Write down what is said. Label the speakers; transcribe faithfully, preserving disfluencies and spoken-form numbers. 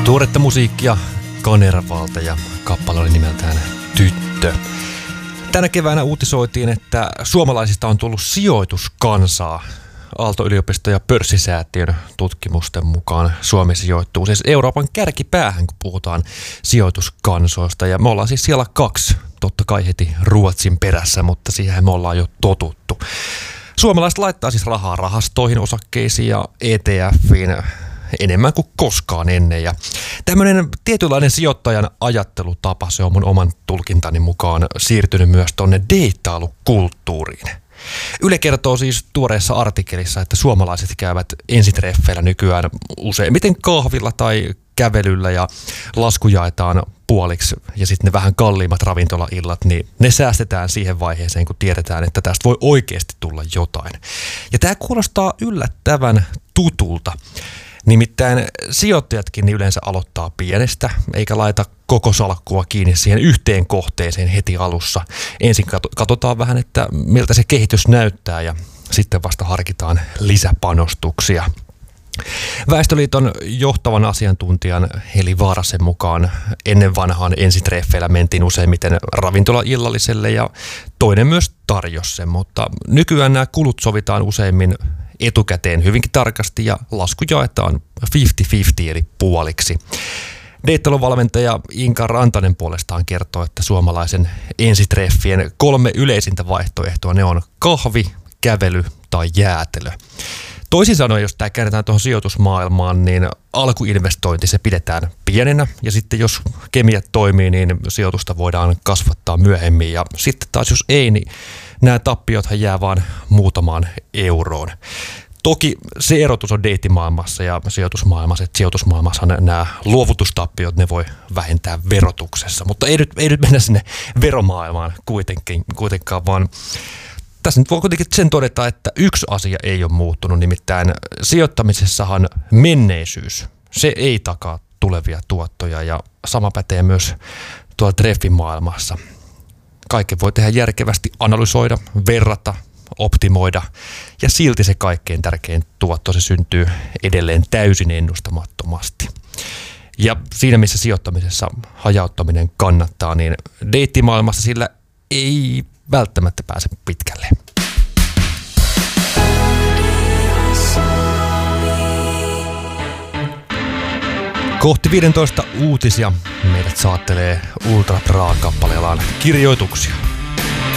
Speaker 1: Tuoretta musiikkia Kanervalta ja kappale oli nimeltään Tyttö. Tänä keväänä uutisoitiin, että suomalaisista on tullut sijoituskansaa. Aalto-yliopisto ja pörssisäätiön tutkimusten mukaan Suomi sijoittuu siis Euroopan kärkipäähän, kun puhutaan sijoituskansoista. Ja me ollaan siis siellä kaksi, totta kai heti Ruotsin perässä, mutta siihen me ollaan jo totuttu. Suomalaiset laittaa siis rahaa rahastoihin, osakkeisiin ja E T F:iin enemmän kuin koskaan ennen. Ja tämmöinen tietynlainen sijoittajan ajattelutapa, se on mun oman tulkintani mukaan siirtynyt myös tonne deittailukulttuuriin. Yle kertoo siis tuoreessa artikkelissa, että suomalaiset käyvät ensitreffeillä nykyään useimmiten kahvilla tai kävelyllä ja lasku jaetaan puoliksi ja sitten ne vähän kalliimmat ravintolaillat, niin ne säästetään siihen vaiheeseen, kun tiedetään, että tästä voi oikeasti tulla jotain. Ja tämä kuulostaa yllättävän tutulta. Nimittäin sijoittajatkin niin yleensä aloittaa pienestä, eikä laita koko salkkua kiinni siihen yhteen kohteeseen heti alussa. Ensin katsotaan vähän, että miltä se kehitys näyttää ja sitten vasta harkitaan lisäpanostuksia. Väestöliiton johtavan asiantuntijan Heli Vaarasen mukaan ennen vanhaan ensitreffeillä mentiin useimmiten ravintolaillalliselle ja toinen myös tarjosi sen, mutta nykyään nämä kulut sovitaan useimmin etukäteen hyvinkin tarkasti ja lasku jaetaan viisikymmentä viisikymmentä eli puoliksi. Deittailuvalmentaja Inka Rantanen puolestaan kertoo, että suomalaisen ensitreffien kolme yleisintä vaihtoehtoa ne on kahvi, kävely tai jäätelö. Toisin sanoen, jos tämä käännetään tuohon sijoitusmaailmaan, niin alkuinvestointi se pidetään pienenä ja sitten jos kemiat toimii, niin sijoitusta voidaan kasvattaa myöhemmin ja sitten taas jos ei, niin nämä tappiothan jää vaan muutamaan euroon. Toki se erotus on deittimaailmassa ja sijoitusmaailmassa, että sijoitusmaailmassa nämä luovutustappiot ne voi vähentää verotuksessa, mutta ei nyt, ei nyt mennä sinne veromaailmaan kuitenkin, kuitenkaan, vaan tässä nyt voi kuitenkin sen todeta, että yksi asia ei ole muuttunut, nimittäin sijoittamisessahan menneisyys, se ei takaa tulevia tuottoja ja sama pätee myös tuolla treffimaailmassa. Kaiken voi tehdä järkevästi, analysoida, verrata, optimoida ja silti se kaikkein tärkein tuotto se syntyy edelleen täysin ennustamattomasti. Ja siinä missä sijoittamisessa hajauttaminen kannattaa, niin deittimaailmassa sillä ei välttämättä pääse pitkälle. Kohti viisitoista uutisia meidät saattelee Ultra Bra-kappaleellaan Kirjoituksia.